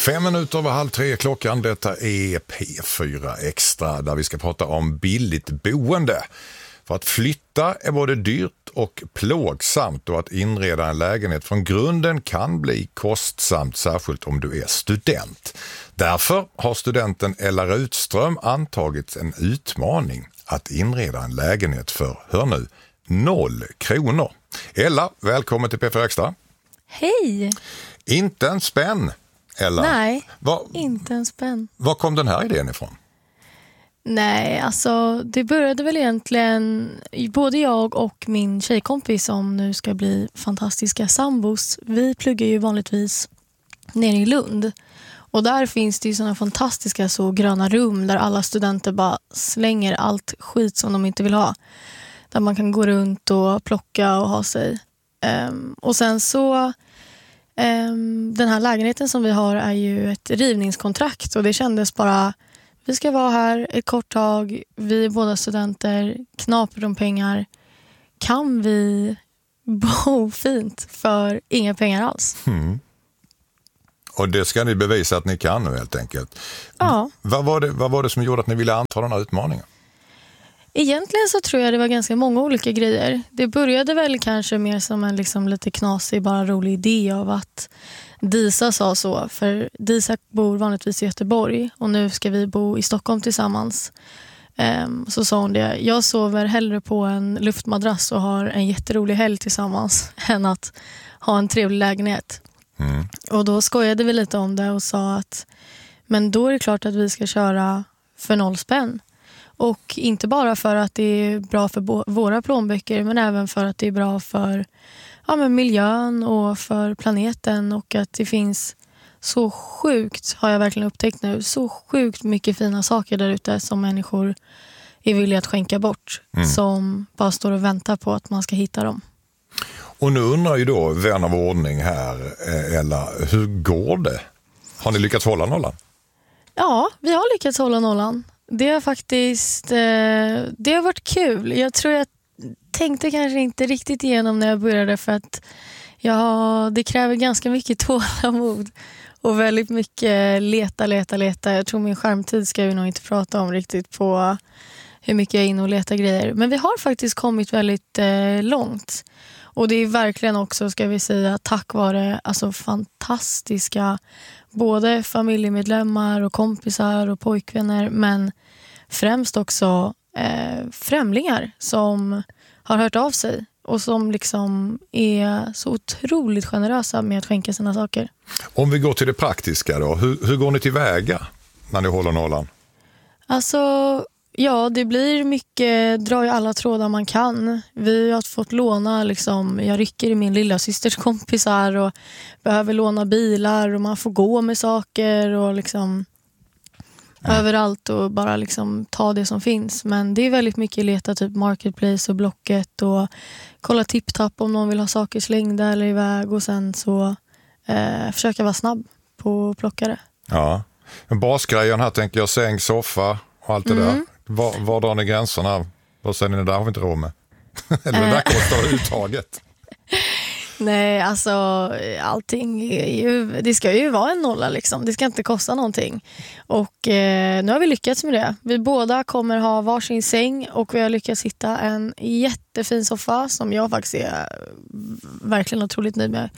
3:05 klockan. Detta är P4 Extra där vi ska prata om billigt boende. För att flytta är både dyrt och plågsamt, och att inreda en lägenhet från grunden kan bli kostsamt, särskilt om du är student. Därför har studenten Ella Rutström antagit en utmaning att inreda en lägenhet för, hör nu, 0 kronor. Ella, välkommen till P4 Extra. Hej! Inte en spänn, Ella. Nej, inte en spänn. Var kom den här idén ifrån? Nej, alltså det började väl egentligen, både jag och min tjejkompis som nu ska bli fantastiska sambos, vi pluggar ju vanligtvis nere i Lund. Och där finns det ju såna fantastiska så gröna rum där alla studenter bara slänger allt skit som de inte vill ha. Där man kan gå runt och plocka och ha sig. Och sen så, den här lägenheten som vi har är ju ett rivningskontrakt, och det kändes bara, vi ska vara här ett kort tag, vi är båda studenter, knaprar om pengar. Kan vi bo fint för inga pengar alls? Och det ska ni bevisa att ni kan nu helt enkelt. Ja. Vad var det som gjorde att ni ville anta den här utmaningen? Egentligen så tror jag det var ganska många olika grejer. Det började väl kanske mer som en liksom lite knasig, bara rolig idé av att Disa sa så. För Disa bor vanligtvis i Göteborg och nu ska vi bo i Stockholm tillsammans. Så sa hon det, jag sover hellre på en luftmadrass och har en jätterolig helg tillsammans än att ha en trevlig lägenhet. Och då skojade vi lite om det och sa att men då är det klart att vi ska köra för 0 spänn. Och inte bara för att det är bra för våra plånböcker, men även för att det är bra för miljön och för planeten, och att det finns så sjukt, har jag verkligen upptäckt nu, så sjukt mycket fina saker där ute som människor är villiga att skänka bort, som bara står och väntar på att man ska hitta dem. Och nu undrar ju då vän av ordning här, Ella, hur går det? Har ni lyckats hålla nollan? Ja, vi har lyckats hålla nollan. Det har faktiskt det har varit kul. Jag tror jag tänkte kanske inte riktigt igenom när jag började, för att det kräver ganska mycket tålamod och väldigt mycket leta. Jag tror min skärmtid ska vi nog inte prata om riktigt på hur mycket jag är inne och letar grejer. Men vi har faktiskt kommit väldigt långt. Och det är verkligen också, ska vi säga, tack vare fantastiska både familjemedlemmar och kompisar och pojkvänner, men främst också främlingar som har hört av sig och som liksom är så otroligt generösa med att skänka sina saker. Om vi går till det praktiska då, hur går ni tillväga när ni håller nollan? Ja, det blir mycket, dra i alla trådar man kan. Vi har fått låna, jag rycker i min lilla systers kompisar och behöver låna bilar, och man får gå med saker och överallt och bara ta det som finns. Men det är väldigt mycket leta typ Marketplace och Blocket och kolla TipTap om någon vill ha saker slängda eller iväg, och sen så försöka vara snabb på att plocka det. Ja, basgrejen här tänker jag, säng, soffa och allt det där. Var drar ni gränserna? Vad säger ni, det där har vi inte råd med? Eller det där kostar uttaget? Nej, allting det ska ju vara en nolla Det ska inte kosta någonting. Och nu har vi lyckats med det. Vi båda kommer ha varsin säng, och vi har lyckats hitta en jättefin soffa som jag faktiskt är verkligen otroligt nöjd med.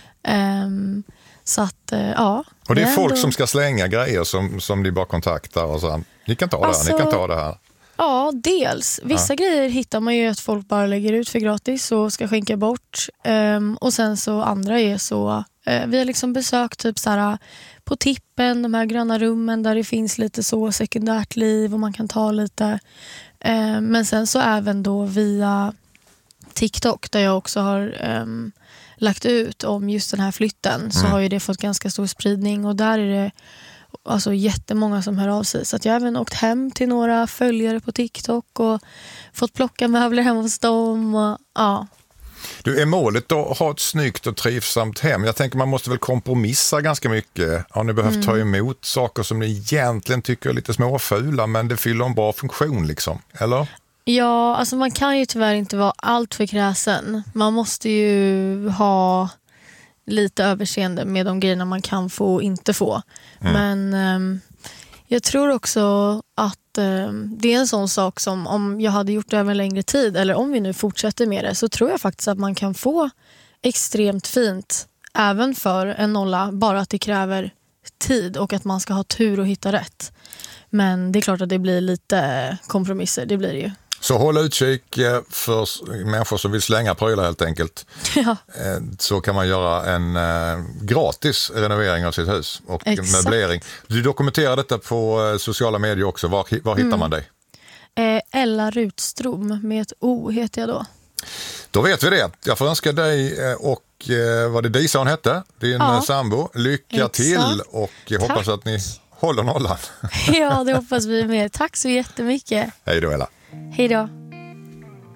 Så att, ja. Och det är folk som ska slänga grejer som de bara kontaktar och så. Ni kan ta det här, ni kan ta det här. Ja, dels. Vissa grejer hittar man ju att folk bara lägger ut för gratis och ska skänka bort. Och sen så andra är så, vi har besökt typ på Tippen, de här gröna rummen där det finns lite så sekundärt liv och man kan ta lite. Men sen så även då via TikTok, där jag också har lagt ut om just den här flytten, så har ju det fått ganska stor spridning, och där är det jättemånga som hör av sig. Så att jag har även åkt hem till några följare på TikTok och fått plocka möbler hem hos dem. Och, ja. Du, är målet då att ha ett snyggt och trivsamt hem? Jag tänker man måste väl kompromissa ganska mycket. Har ni behövt ta emot saker som ni egentligen tycker är lite småfula, men det fyller en bra funktion eller? Ja, man kan ju tyvärr inte vara allt för kräsen. Man måste ju ha lite överseende med de grejerna man kan få och inte få. Men jag tror också att det är en sån sak som om jag hade gjort det över en längre tid, eller om vi nu fortsätter med det, så tror jag faktiskt att man kan få extremt fint även för en nolla, bara att det kräver tid och att man ska ha tur och hitta rätt. Men det är klart att det blir lite kompromisser, det blir det ju. Så håll utkik för människor som vill slänga prylar helt enkelt. Ja. Så kan man göra en gratis renovering av sitt hus och möblering. Du dokumenterar detta på sociala medier också. Var hittar man dig? Ella Rutström med ett O heter jag då. Då vet vi det. Jag får önska dig och vad det Disa hon hette, din sambo. Lycka till och jag hoppas att ni håller nollan. Ja, det hoppas vi med. Tack så jättemycket. Hej då, Ella. Hej då.